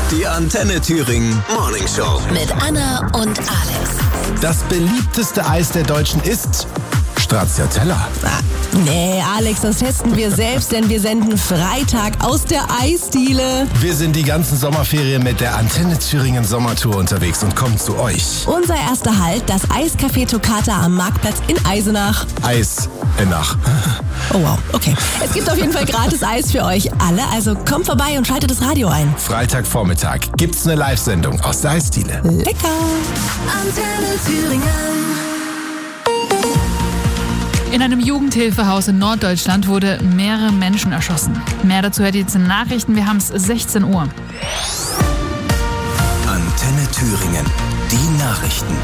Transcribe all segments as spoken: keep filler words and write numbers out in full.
Die Antenne Thüringen Morning Show. Mit Anna und Alex. Das beliebteste Eis der Deutschen ist Stracciatella. Ah, nee, Alex, das testen wir selbst, denn wir senden Freitag aus der Eisdiele. Wir sind die ganzen Sommerferien mit der Antenne Thüringen Sommertour unterwegs und kommen zu euch. Unser erster Halt, das Eiscafé Toccata am Marktplatz in Eisenach. Eis in Nach. Oh wow, okay. Es gibt auf jeden Fall gratis Eis für euch alle, also kommt vorbei und schaltet das Radio ein. Freitagvormittag gibt's eine Live-Sendung aus der Eisdiele. Lecker! Antenne Thüringen. In einem Jugendhilfehaus in Norddeutschland wurde mehrere Menschen erschossen. Mehr dazu hört ihr jetzt in Nachrichten. Wir haben es sechzehn Uhr. Antenne Thüringen. Die Nachrichten.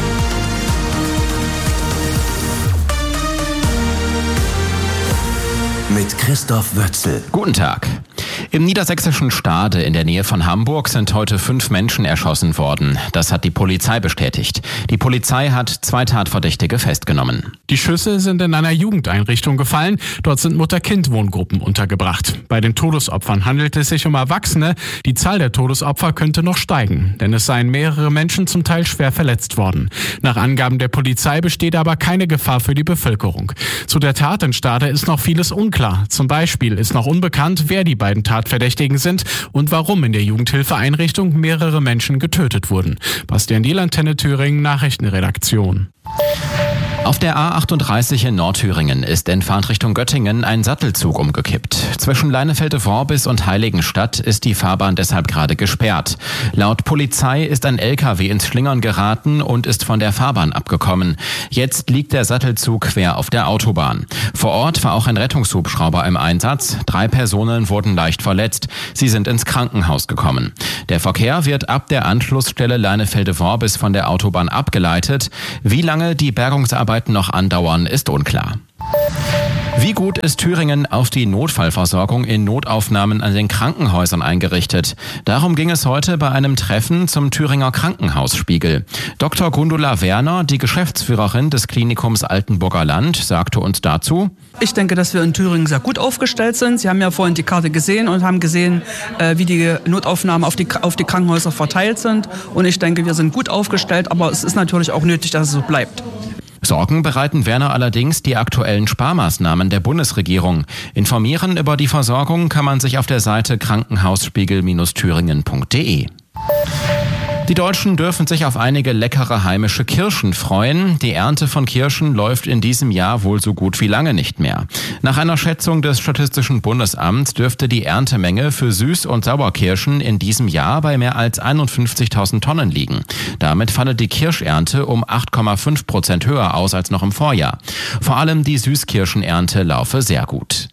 Mit Christoph Wötzel. Guten Tag. Im niedersächsischen Stade in der Nähe von Hamburg sind heute fünf Menschen erschossen worden. Das hat die Polizei bestätigt. Die Polizei hat zwei Tatverdächtige festgenommen. Die Schüsse sind in einer Jugendeinrichtung gefallen. Dort sind Mutter-Kind-Wohngruppen untergebracht. Bei den Todesopfern handelt es sich um Erwachsene. Die Zahl der Todesopfer könnte noch steigen, denn es seien mehrere Menschen zum Teil schwer verletzt worden. Nach Angaben der Polizei besteht aber keine Gefahr für die Bevölkerung. Zu der Tat in Stade ist noch vieles unklar. Zum Beispiel ist noch unbekannt, wer die beiden Tatverdächtigen sind und warum in der Jugendhilfeeinrichtung mehrere Menschen getötet wurden. Bastian Diel, Antenne Thüringen, Nachrichtenredaktion. Auf der A achtunddreißig in Nordthüringen ist in Fahrtrichtung Göttingen ein Sattelzug umgekippt. Zwischen Leinefelde-Worbis und Heiligenstadt ist die Fahrbahn deshalb gerade gesperrt. Laut Polizei ist ein L K W ins Schlingern geraten und ist von der Fahrbahn abgekommen. Jetzt liegt der Sattelzug quer auf der Autobahn. Vor Ort war auch ein Rettungshubschrauber im Einsatz. Drei Personen wurden leicht verletzt. Sie sind ins Krankenhaus gekommen. Der Verkehr wird ab der Anschlussstelle Leinefelde-Worbis von der Autobahn abgeleitet. Wie lange die Bergungsarbeiten noch andauern, ist unklar. Wie gut ist Thüringen auf die Notfallversorgung in Notaufnahmen an den Krankenhäusern eingerichtet? Darum ging es heute bei einem Treffen zum Thüringer Krankenhausspiegel. Doktor Gundula Werner, die Geschäftsführerin des Klinikums Altenburger Land, sagte uns dazu: Ich denke, dass wir in Thüringen sehr gut aufgestellt sind. Sie haben ja vorhin die Karte gesehen und haben gesehen, wie die Notaufnahmen auf die, auf die Krankenhäuser verteilt sind. Und ich denke, wir sind gut aufgestellt, aber es ist natürlich auch nötig, dass es so bleibt. Sorgen bereiten Werner allerdings die aktuellen Sparmaßnahmen der Bundesregierung. Informieren über die Versorgung kann man sich auf der Seite krankenhausspiegel Bindestrich thüringen punkt de. Die Deutschen dürfen sich auf einige leckere heimische Kirschen freuen. Die Ernte von Kirschen läuft in diesem Jahr wohl so gut wie lange nicht mehr. Nach einer Schätzung des Statistischen Bundesamts dürfte die Erntemenge für Süß- und Sauerkirschen in diesem Jahr bei mehr als einundfünfzigtausend Tonnen liegen. Damit falle die Kirschernte um acht Komma fünf Prozent höher aus als noch im Vorjahr. Vor allem die Süßkirschenernte laufe sehr gut.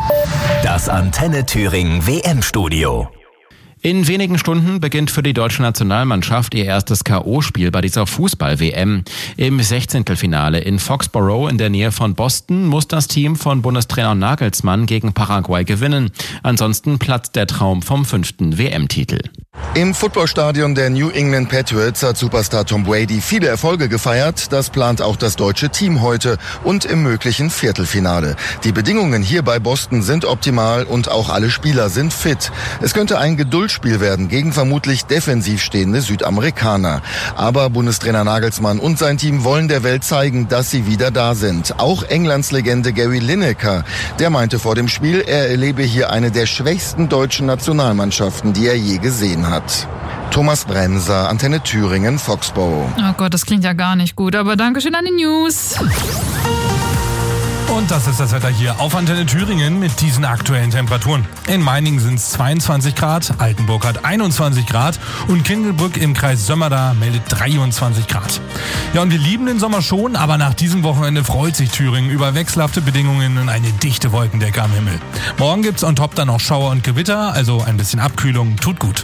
Das Antenne Thüringen W M-Studio. In wenigen Stunden beginnt für die deutsche Nationalmannschaft ihr erstes K O-Spiel bei dieser Fußball-W M. Im Sechzehntelfinale in Foxborough in der Nähe von Boston muss das Team von Bundestrainer Nagelsmann gegen Paraguay gewinnen. Ansonsten platzt der Traum vom fünften W M-Titel. Im Footballstadion der New England Patriots hat Superstar Tom Brady viele Erfolge gefeiert. Das plant auch das deutsche Team heute und im möglichen Viertelfinale. Die Bedingungen hier bei Boston sind optimal und auch alle Spieler sind fit. Es könnte ein Geduldsspiel werden gegen vermutlich defensiv stehende Südamerikaner. Aber Bundestrainer Nagelsmann und sein Team wollen der Welt zeigen, dass sie wieder da sind. Auch Englands Legende Gary Lineker, der meinte vor dem Spiel, er erlebe hier eine der schwächsten deutschen Nationalmannschaften, die er je gesehen hat. Thomas Bremser, Antenne Thüringen, Foxborough. Oh Gott, das klingt ja gar nicht gut, aber Dankeschön an die News. Und das ist das Wetter hier auf Antenne Thüringen mit diesen aktuellen Temperaturen. In Meiningen sind es zweiundzwanzig Grad, Altenburg hat einundzwanzig Grad und Kindelbrück im Kreis Sömmerda meldet dreiundzwanzig Grad. Ja, und wir lieben den Sommer schon, aber nach diesem Wochenende freut sich Thüringen über wechselhafte Bedingungen und eine dichte Wolkendecke am Himmel. Morgen gibt's on top dann noch Schauer und Gewitter, also ein bisschen Abkühlung tut gut.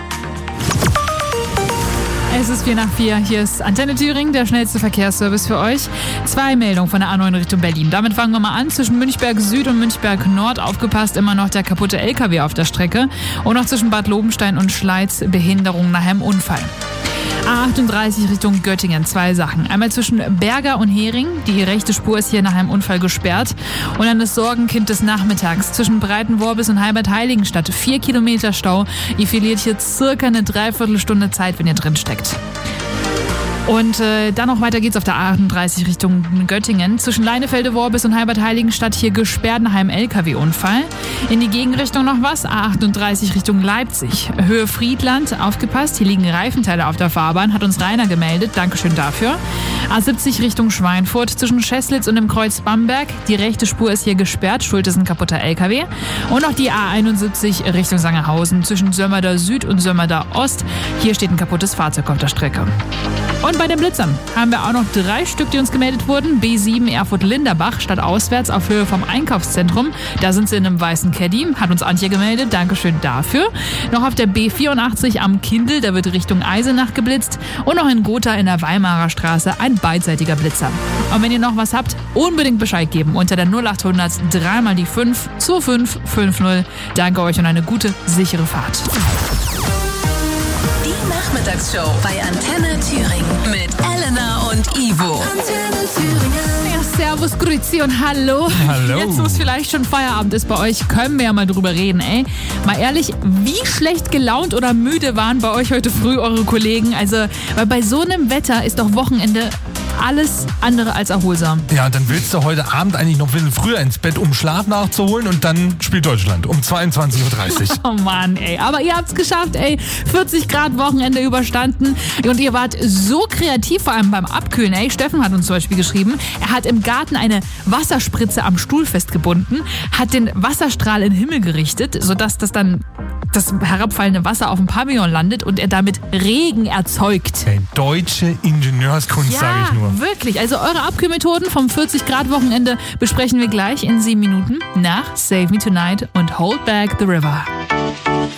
Es ist vier nach vier. Hier ist Antenne Thüringen, der schnellste Verkehrsservice für euch. Zwei Meldungen von der A neun Richtung Berlin. Damit fangen wir mal an. Zwischen Münchberg Süd und Münchberg Nord aufgepasst, immer noch der kaputte L K W auf der Strecke. Und noch zwischen Bad Lobenstein und Schleiz Behinderung nach einem Unfall. A achtunddreißig Richtung Göttingen, zwei Sachen. Einmal zwischen Berger und Hering, die rechte Spur ist hier nach einem Unfall gesperrt. Und dann das Sorgenkind des Nachmittags zwischen Breitenworbis und Heibert-Heiligenstadt. Vier Kilometer Stau. Ihr verliert hier circa eine Dreiviertelstunde Zeit, wenn ihr drin steckt. Und äh, dann noch weiter geht's auf der A achtunddreißig Richtung Göttingen. Zwischen Leinefelde-Worbis und Heibert-Heiligenstadt hier gesperrt nach einem L K W-Unfall. In die Gegenrichtung noch was. A achtunddreißig Richtung Leipzig. Höhe Friedland, aufgepasst, hier liegen Reifenteile auf der Fahrbahn, hat uns Rainer gemeldet. Dankeschön dafür. A siebzig Richtung Schweinfurt. Zwischen Scheßlitz und dem Kreuz Bamberg. Die rechte Spur ist hier gesperrt. Schuld ist ein kaputter L K W. Und noch die A einundsiebzig Richtung Sangerhausen. Zwischen Sömmerda Süd und Sömmerda Ost. Hier steht ein kaputtes Fahrzeug auf der Strecke. Und bei den Blitzern haben wir auch noch drei Stück, die uns gemeldet wurden. B sieben Erfurt-Linderbach, stadtauswärts auf Höhe vom Einkaufszentrum. Da sind sie in einem weißen Caddy, hat uns Antje gemeldet. Dankeschön dafür. Noch auf der B vierundachtzig am Kindl, da wird Richtung Eisenach geblitzt. Und noch in Gotha in der Weimarer Straße ein beidseitiger Blitzer. Und wenn ihr noch was habt, unbedingt Bescheid geben unter der null achthundert drei mal die fünf zwei fünf fünf null. Danke euch und eine gute, sichere Fahrt. Nachmittagsshow bei Antenne Thüringen mit Elena und Ivo. Antenne Thüringen. Ja, servus, grüezi und hallo. Hallo. Jetzt, wo es vielleicht schon Feierabend ist bei euch, können wir ja mal drüber reden, ey. Mal ehrlich, wie schlecht gelaunt oder müde waren bei euch heute früh eure Kollegen? Also, weil bei so einem Wetter ist doch Wochenende alles andere als erholsam. Ja, dann willst du heute Abend eigentlich noch ein bisschen früher ins Bett, um Schlaf nachzuholen und dann spielt Deutschland um zweiundzwanzig Uhr dreißig. Oh Mann, ey. Aber ihr habt's geschafft, ey. vierzig Grad Wochenende überstanden. Und ihr wart so kreativ, vor allem beim Abkühlen, ey. Steffen hat uns zum Beispiel geschrieben, er hat im Garten eine Wasserspritze am Stuhl festgebunden, hat den Wasserstrahl in den Himmel gerichtet, sodass das dann das herabfallende Wasser auf dem Pavillon landet und er damit Regen erzeugt. Hey, deutsche Ingenieurskunst, ja, sage ich nur. Wirklich. Also eure Abkühlmethoden vom vierzig Grad Wochenende besprechen wir gleich in sieben Minuten nach Save Me Tonight und Hold Back the River.